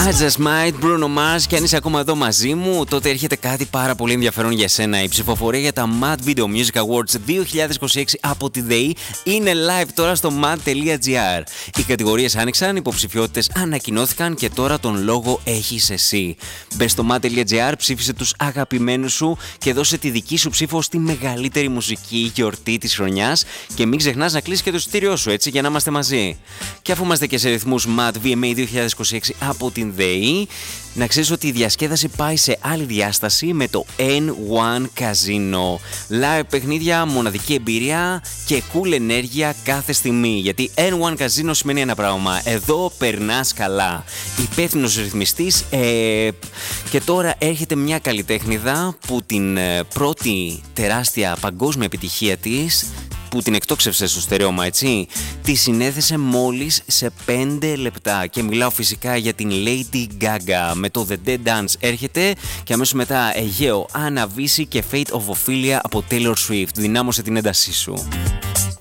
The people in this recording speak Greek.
I Just Might, Bruno Mars. Και αν είσαι ακόμα εδώ μαζί μου, τότε έρχεται κάτι πάρα πολύ ενδιαφέρον για σένα. Η ψηφοφορία για τα Mad Video Music Awards 2026 από τη ΔΕΗ είναι live τώρα στο mad.gr. Οι κατηγορίες άνοιξαν, οι υποψηφιότητες ανακοινώθηκαν και τώρα τον λόγο έχεις εσύ. Μπες στο mad.gr, ψήφισε τους αγαπημένους σου και δώσε τη δική σου ψήφο στη μεγαλύτερη μουσική γιορτή της χρονιάς. Και μην ξεχνάς να κλείσεις και το εισιτήριό σου, έτσι, για να είμαστε μαζί. Και αφού είμαστε και σε ρυθμούς Mad VMA 2026 από την ΔΕΗ, να ξέρεις ότι η διασκέδαση πάει σε άλλη διάσταση με το N1 Casino. Live παιχνίδια, μοναδική εμπειρία και cool ενέργεια κάθε στιγμή. Γιατί N1 Casino σημαίνει ένα πράγμα. Εδώ περνάς καλά. Υπεύθυνος ρυθμιστής. Και τώρα έρχεται μια καλλιτέχνηδα που την πρώτη τεράστια παγκόσμια επιτυχία της, που την εκτόξευσε στο στερεώμα, έτσι, τη συνέθεσε μόλις σε 5 λεπτά. Και μιλάω φυσικά για την Lady Gaga. Με το The Dead Dance έρχεται και αμέσως μετά Αιγαίο, Anna Vissi και Fate of Ophelia από Taylor Swift. Δυνάμωσε την έντασή σου.